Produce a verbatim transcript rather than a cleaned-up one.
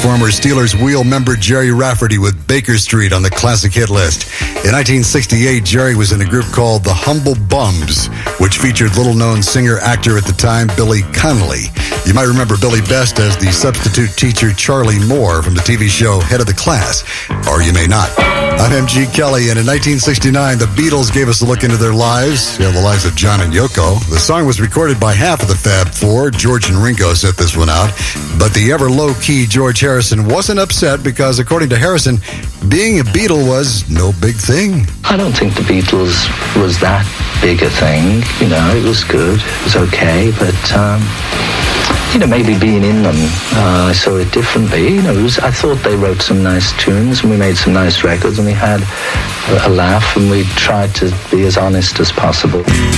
former Steelers wheel member Jerry Rafferty with Baker Street on the classic hit list. In nineteen sixty-eight, Jerry was in a group called the Humble Bums, which featured little-known singer-actor at the time, Billy Connolly. You might remember Billy best as the substitute teacher Charlie Moore from the T V show Head of the Class, or you may not. I'm M G Kelly, and in nineteen sixty-nine, the Beatles gave us a look into their lives, you know, the lives of John and Yoko. The song was recorded by half of the Fab Four. George and Ringo set this one out, but the ever low-key George Harrison wasn't upset because, according to Harrison, being a Beatle was no big thing. I don't think the Beatles was that big a thing. You know, it was good, it was okay, but, um, you know, maybe being in them, uh, I saw it differently. You know, it was, I thought they wrote some nice tunes, and we made some nice records, and we had a, a laugh, and we tried to be as honest as possible.